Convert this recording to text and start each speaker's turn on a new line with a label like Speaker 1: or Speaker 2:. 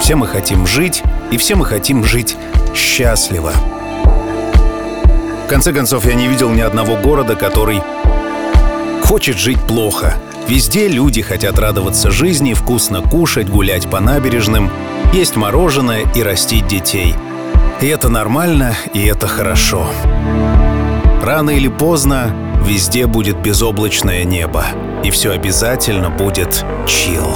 Speaker 1: Все мы хотим жить, и все мы хотим жить счастливо. В конце концов, я не видел ни одного города, который хочет жить плохо. Везде люди хотят радоваться жизни, вкусно кушать, гулять по набережным, есть мороженое и растить детей. И это нормально, и это хорошо. Рано или поздно везде будет безоблачное небо, и все обязательно будет чилл.